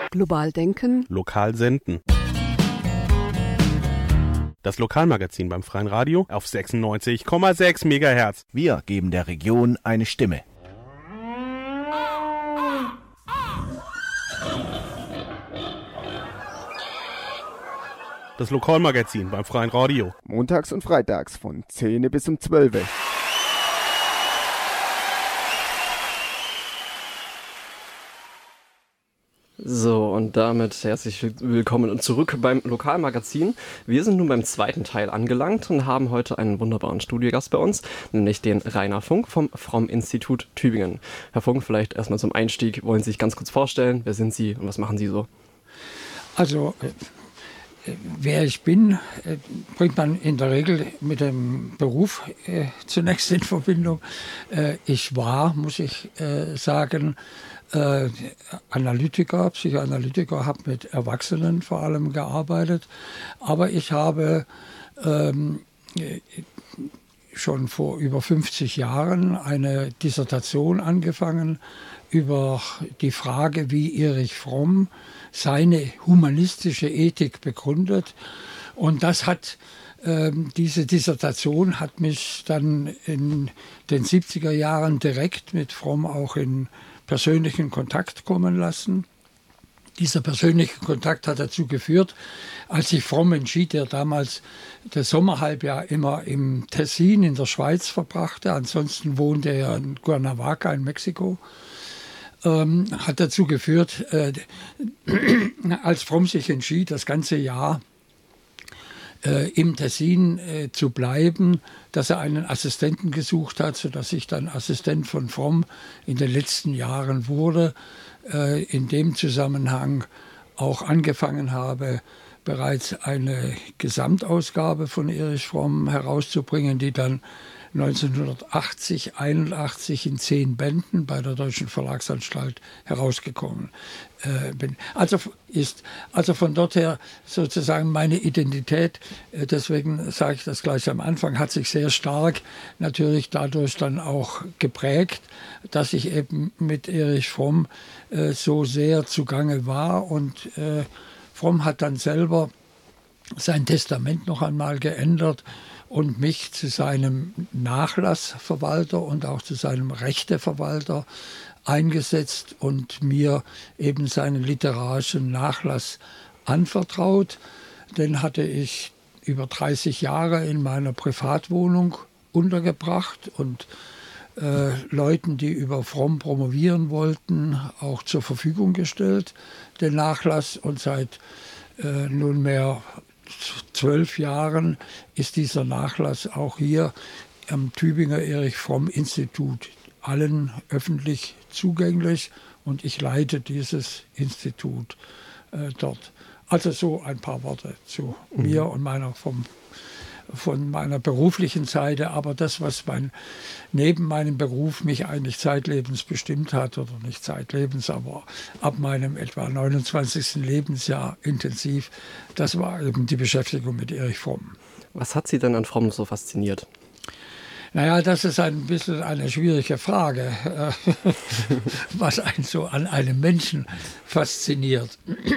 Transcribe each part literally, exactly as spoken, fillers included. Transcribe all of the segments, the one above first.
Global denken. Lokal senden. Das Lokalmagazin beim Freien Radio auf sechsundneunzig Komma sechs Megahertz. Wir geben der Region eine Stimme. Das Lokalmagazin beim Freien Radio. Montags und freitags von zehn bis um zwölf. So, und damit herzlich willkommen und zurück beim Lokalmagazin. Wir sind nun beim zweiten Teil angelangt und haben heute einen wunderbaren Studiogast bei uns, nämlich den Rainer Funk vom Fromm-Institut Tübingen. Herr Funk, vielleicht erstmal zum Einstieg, wollen Sie sich ganz kurz vorstellen, wer sind Sie und was machen Sie so? Also, äh, wer ich bin, äh, bringt man in der Regel mit dem Beruf äh, zunächst in Verbindung. Äh, ich war, muss ich äh, sagen, Äh, Analytiker, Psychoanalytiker, habe mit Erwachsenen vor allem gearbeitet, aber ich habe ähm, schon vor über fünfzig Jahren eine Dissertation angefangen über die Frage, wie Erich Fromm seine humanistische Ethik begründet, und das hat ähm, diese Dissertation hat mich dann in den siebziger Jahren direkt mit Fromm auch in persönlichen Kontakt kommen lassen. Dieser persönliche Kontakt hat dazu geführt, als sich Fromm entschied, der damals das Sommerhalbjahr immer im Tessin in der Schweiz verbrachte, ansonsten wohnte er in Cuernavaca in Mexiko, ähm, hat dazu geführt, äh, als Fromm sich entschied, das ganze Jahr Äh, im Tessin äh, zu bleiben, dass er einen Assistenten gesucht hat, sodass ich dann Assistent von Fromm in den letzten Jahren wurde. Äh, in dem Zusammenhang auch angefangen habe, bereits eine Gesamtausgabe von Erich Fromm herauszubringen, die dann neunzehnhundertachtzig, einundachtzig in zehn Bänden bei der Deutschen Verlagsanstalt herausgekommen äh, bin. Also ist also von dort her sozusagen meine Identität, äh, deswegen sage ich das gleich am Anfang, hat sich sehr stark natürlich dadurch dann auch geprägt, dass ich eben mit Erich Fromm äh, so sehr zugange war, und äh, Fromm hat dann selber sein Testament noch einmal geändert und mich zu seinem Nachlassverwalter und auch zu seinem Rechteverwalter eingesetzt und mir eben seinen literarischen Nachlass anvertraut. Den hatte ich über dreißig Jahre in meiner Privatwohnung untergebracht und äh, Leuten, die über Fromm promovieren wollten, auch zur Verfügung gestellt, den Nachlass. Und seit äh, nunmehr zwölf Jahren ist dieser Nachlass auch hier am Tübinger Erich Fromm Institut allen öffentlich zugänglich, und ich leite dieses Institut äh, dort. Also so ein paar Worte zu mhm. mir und meiner vom von meiner beruflichen Seite, aber das, was mein, neben meinem Beruf mich eigentlich zeitlebens bestimmt hat, oder nicht zeitlebens, aber ab meinem etwa neunundzwanzigsten Lebensjahr intensiv, das war eben die Beschäftigung mit Erich Fromm. Was hat Sie denn an Fromm so fasziniert? Naja, das ist ein bisschen eine schwierige Frage, was einen so an einem Menschen fasziniert.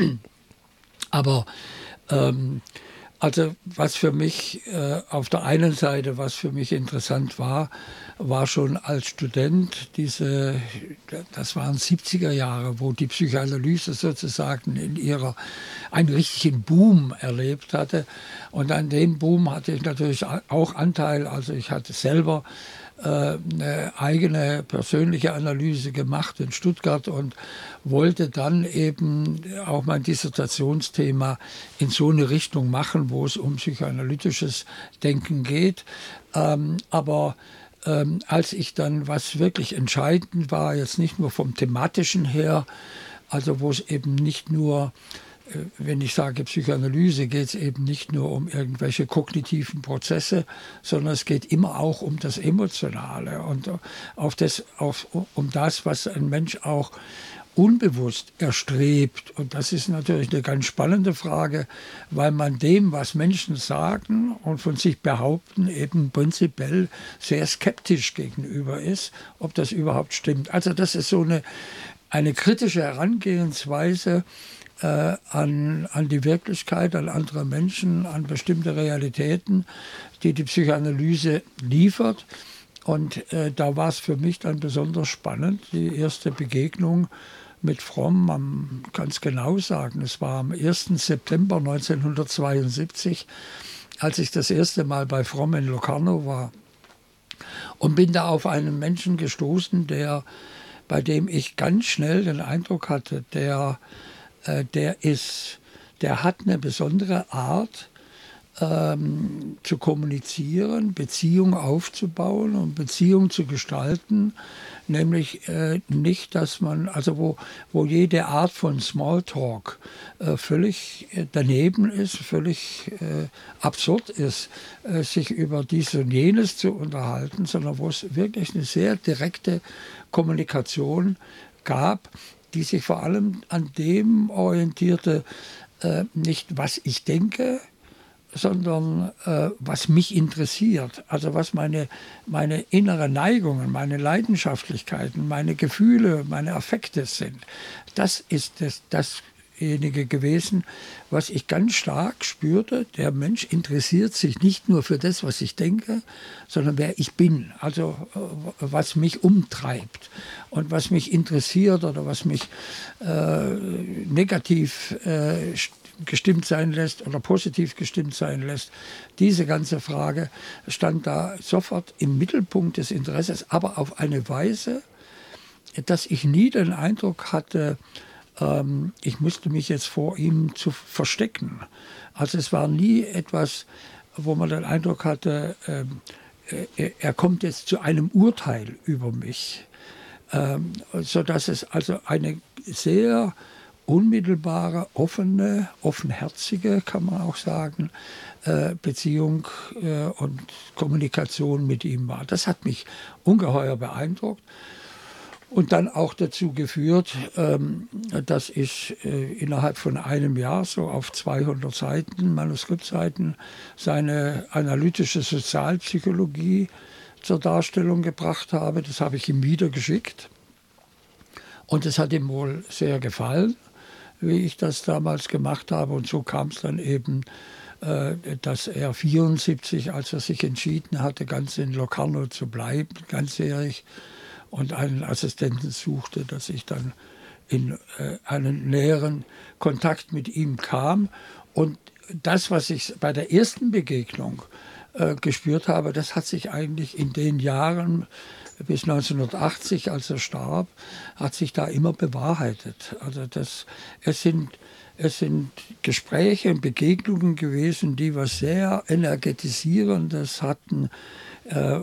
Aber ähm, Also was für mich äh, auf der einen Seite, was für mich interessant war, war schon als Student diese, das waren siebziger Jahre, wo die Psychoanalyse sozusagen in ihrer, einen richtigen Boom erlebt hatte. Und an dem Boom hatte ich natürlich auch Anteil. Also ich hatte selber äh, eine eigene persönliche Analyse gemacht in Stuttgart und wollte dann eben auch mein Dissertationsthema in so eine Richtung machen, wo es um psychoanalytisches Denken geht. Ähm, aber ähm, als ich dann, was wirklich entscheidend war, jetzt nicht nur vom Thematischen her, also wo es eben nicht nur, äh, wenn ich sage Psychoanalyse, geht es eben nicht nur um irgendwelche kognitiven Prozesse, sondern es geht immer auch um das Emotionale und auf das, auf, um das, was ein Mensch auch unbewusst erstrebt. Und das ist natürlich eine ganz spannende Frage, weil man dem, was Menschen sagen und von sich behaupten, eben prinzipiell sehr skeptisch gegenüber ist, ob das überhaupt stimmt. Also das ist so eine eine kritische Herangehensweise äh, an, an die Wirklichkeit, an andere Menschen, an bestimmte Realitäten, die die Psychoanalyse liefert. Und äh, da war es für mich dann besonders spannend, die erste Begegnung mit Fromm. Man kann es genau sagen, es war am ersten September neunzehnhundertzweiundsiebzig, als ich das erste Mal bei Fromm in Locarno war. Und bin da auf einen Menschen gestoßen, der, bei dem ich ganz schnell den Eindruck hatte, der, äh, der, ist, der hat eine besondere Art, Ähm, zu kommunizieren, Beziehung aufzubauen und Beziehung zu gestalten, nämlich äh, nicht, dass man, also wo, wo jede Art von Smalltalk äh, völlig äh, daneben ist, völlig äh, absurd ist, äh, sich über dies und jenes zu unterhalten, sondern wo es wirklich eine sehr direkte Kommunikation gab, die sich vor allem an dem orientierte, äh, nicht was ich denke, sondern äh, was mich interessiert, also was meine, meine inneren Neigungen, meine Leidenschaftlichkeiten, meine Gefühle, meine Affekte sind. Das ist das, dasjenige gewesen, was ich ganz stark spürte. Der Mensch interessiert sich nicht nur für das, was ich denke, sondern wer ich bin, also äh, was mich umtreibt und was mich interessiert oder was mich äh, negativ äh, gestimmt sein lässt oder positiv gestimmt sein lässt. Diese ganze Frage stand da sofort im Mittelpunkt des Interesses, aber auf eine Weise, dass ich nie den Eindruck hatte, ähm, ich müsste mich jetzt vor ihm zu verstecken. Also es war nie etwas, wo man den Eindruck hatte, ähm, er, er kommt jetzt zu einem Urteil über mich, ähm, sodass es also eine sehr unmittelbare, offene, offenherzige, kann man auch sagen, äh, Beziehung äh, und Kommunikation mit ihm war. Das hat mich ungeheuer beeindruckt und dann auch dazu geführt, ähm, dass ich äh, innerhalb von einem Jahr so auf zweihundert Seiten, Manuskriptseiten, seine analytische Sozialpsychologie zur Darstellung gebracht habe. Das habe ich ihm wieder geschickt und es hat ihm wohl sehr gefallen, wie ich das damals gemacht habe. Und so kam es dann eben, äh, dass er vierundsiebzig, als er sich entschieden hatte, ganz in Locarno zu bleiben, ganzjährig, und einen Assistenten suchte, dass ich dann in äh, einen näheren Kontakt mit ihm kam. Und das, was ich bei der ersten Begegnung äh, gespürt habe, das hat sich eigentlich in den Jahren bis neunzehnhundertachtzig, als er starb, hat sich da immer bewahrheitet. Also das, es sind, es sind Gespräche und Begegnungen gewesen, die was sehr Energetisierendes hatten. Äh,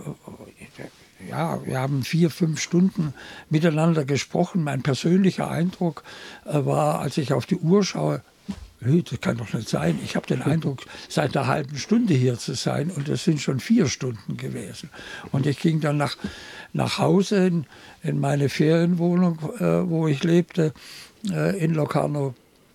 ja, wir haben vier, fünf Stunden miteinander gesprochen. Mein persönlicher Eindruck äh, war, als ich auf die Uhr schaue, das kann doch nicht sein. Ich habe den Eindruck, seit einer halben Stunde hier zu sein und es sind schon vier Stunden gewesen. Und ich ging dann nach, nach Hause in, in meine Ferienwohnung, äh, wo ich lebte, äh, in Locarno,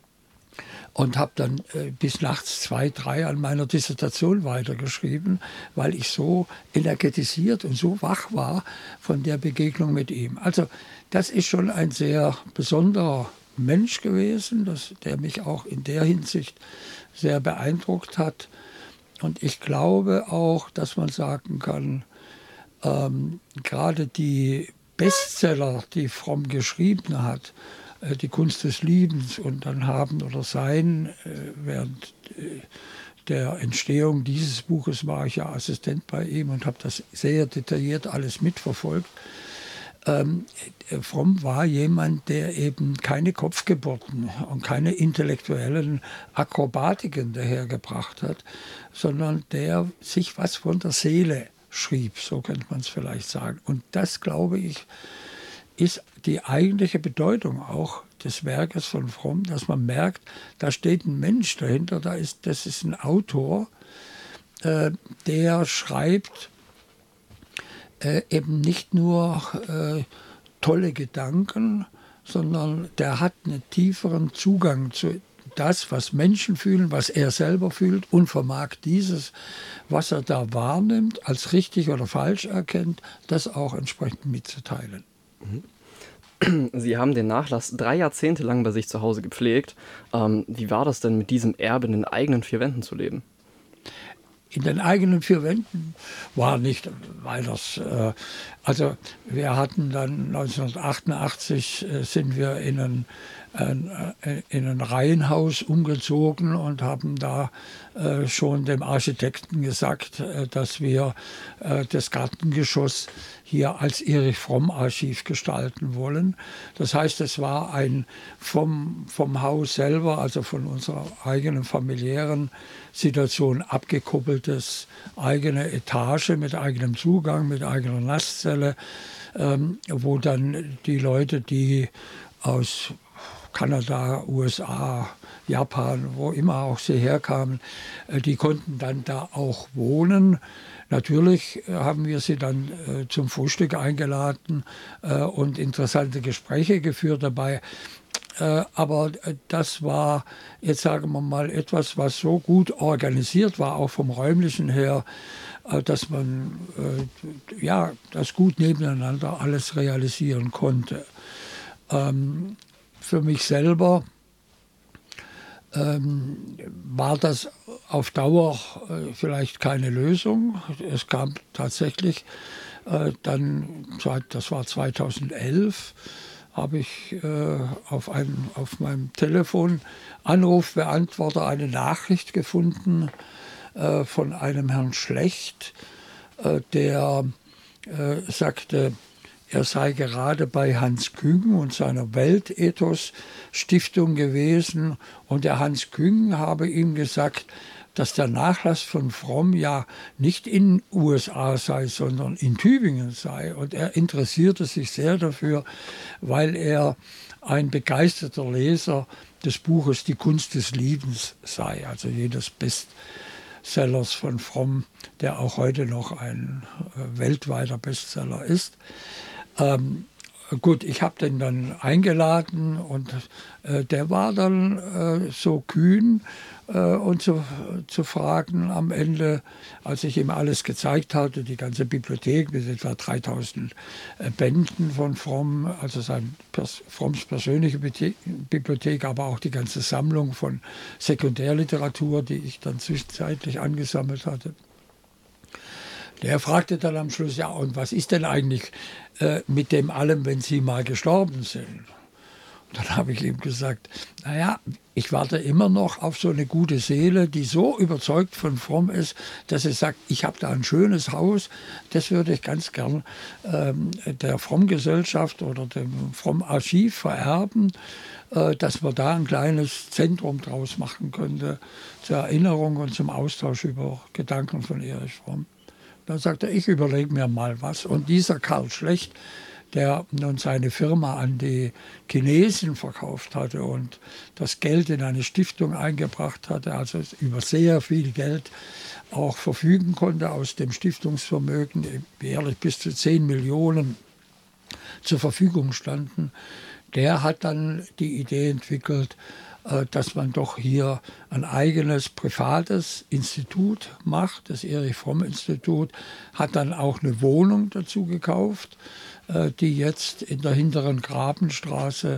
und habe dann äh, bis nachts zwei, drei an meiner Dissertation weitergeschrieben, weil ich so energetisiert und so wach war von der Begegnung mit ihm. Also das ist schon ein sehr besonderer Mensch gewesen, das, der mich auch in der Hinsicht sehr beeindruckt hat. Und ich glaube auch, dass man sagen kann, ähm, gerade die Bestseller, die Fromm geschrieben hat, äh, die Kunst des Liebens und dann Haben oder Sein, äh, während äh, der Entstehung dieses Buches war ich ja Assistent bei ihm und habe das sehr detailliert alles mitverfolgt. Ähm, Fromm war jemand, der eben keine Kopfgeburten und keine intellektuellen Akrobatiken dahergebracht hat, sondern der sich was von der Seele schrieb, so könnte man es vielleicht sagen. Und das, glaube ich, ist die eigentliche Bedeutung auch des Werkes von Fromm, dass man merkt, da steht ein Mensch dahinter, da ist, das ist ein Autor, äh, der schreibt Äh, eben nicht nur äh, tolle Gedanken, sondern der hat einen tieferen Zugang zu das, was Menschen fühlen, was er selber fühlt und vermag dieses, was er da wahrnimmt, als richtig oder falsch erkennt, das auch entsprechend mitzuteilen. Sie haben den Nachlass drei Jahrzehnte lang bei sich zu Hause gepflegt. Ähm, wie war das denn, mit diesem Erbe in den eigenen vier Wänden zu leben? In den eigenen vier Wänden war nicht weiters. Äh, also wir hatten dann neunzehnhundertachtundachtzig äh, sind wir in ein, äh, in ein Reihenhaus umgezogen und haben da äh, schon dem Architekten gesagt, äh, dass wir äh, das Gartengeschoss hier als Erich-Fromm-Archiv gestalten wollen. Das heißt, es war ein vom, vom Haus selber, also von unserer eigenen familiären Situation abgekoppeltes eigene Etage mit eigenem Zugang, mit eigener Nasszelle, ähm, wo dann die Leute, die aus Kanada, U S A, Japan, wo immer auch sie herkamen, äh, die konnten dann da auch wohnen. Natürlich haben wir sie dann äh, zum Frühstück eingeladen äh, und interessante Gespräche geführt dabei. Äh, aber das war, jetzt sagen wir mal, etwas, was so gut organisiert war, auch vom Räumlichen her, äh, dass man äh, ja, das gut nebeneinander alles realisieren konnte. Ähm, für mich selber ähm, war das auf Dauer äh, vielleicht keine Lösung. Es kam tatsächlich äh, dann, das war zweitausendelf, habe ich äh, auf, einem, auf meinem Telefon Anrufbeantworter eine Nachricht gefunden äh, von einem Herrn Schlecht, äh, der äh, sagte, er sei gerade bei Hans Küng und seiner Weltethos-Stiftung gewesen und der Hans Küng habe ihm gesagt, dass der Nachlass von Fromm ja nicht in U S A sei, sondern in Tübingen sei. Und er interessierte sich sehr dafür, weil er ein begeisterter Leser des Buches Die Kunst des Liebens sei, also jedes Bestsellers von Fromm, der auch heute noch ein äh, weltweiter Bestseller ist. Ähm, gut, ich habe den dann eingeladen und äh, der war dann äh, so kühn äh, und zu, zu fragen am Ende, als ich ihm alles gezeigt hatte, die ganze Bibliothek mit etwa dreitausend äh, Bänden von Fromm, also sein Pers Fromms persönliche Bibliothek, aber auch die ganze Sammlung von Sekundärliteratur, die ich dann zwischenzeitlich angesammelt hatte. Der fragte dann am Schluss, ja, und was ist denn eigentlich äh, mit dem allem, wenn Sie mal gestorben sind? Und dann habe ich ihm gesagt, naja, ich warte immer noch auf so eine gute Seele, die so überzeugt von Fromm ist, dass sie sagt, ich habe da ein schönes Haus, das würde ich ganz gern ähm, der Fromm-Gesellschaft oder dem Fromm-Archiv vererben, äh, dass man da ein kleines Zentrum draus machen könnte, zur Erinnerung und zum Austausch über Gedanken von Erich Fromm. Dann sagte er, ich überlege mir mal was. Und dieser Karl Schlecht, der nun seine Firma an die Chinesen verkauft hatte und das Geld in eine Stiftung eingebracht hatte, also über sehr viel Geld auch verfügen konnte aus dem Stiftungsvermögen, jährlich bis zu zehn Millionen zur Verfügung standen, der hat dann die Idee entwickelt, dass man doch hier ein eigenes privates Institut macht, das Erich-Fromm-Institut, hat dann auch eine Wohnung dazu gekauft, die jetzt in der hinteren Grabenstraße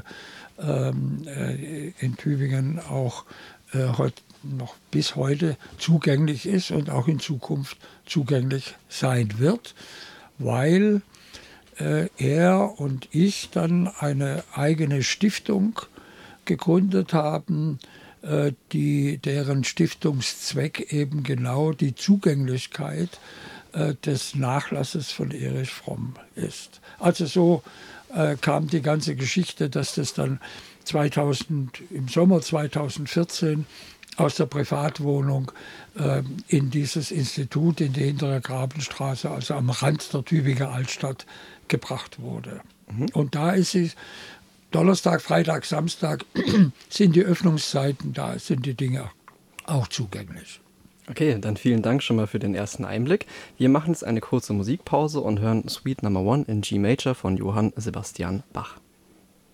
in Tübingen auch noch bis heute zugänglich ist und auch in Zukunft zugänglich sein wird, weil er und ich dann eine eigene Stiftung gegründet haben, die, deren Stiftungszweck eben genau die Zugänglichkeit des Nachlasses von Erich Fromm ist. Also so äh, kam die ganze Geschichte, dass das dann zweitausend, im Sommer zweitausendvierzehn aus der Privatwohnung äh, in dieses Institut in die hintere Grabenstraße, also am Rand der Tübinger Altstadt, gebracht wurde. Mhm. Und da ist sie Donnerstag, Freitag, Samstag sind die Öffnungszeiten, da sind die Dinge auch zugänglich. Okay, dann vielen Dank schon mal für den ersten Einblick. Wir machen jetzt eine kurze Musikpause und hören Suite Number One in G Major von Johann Sebastian Bach.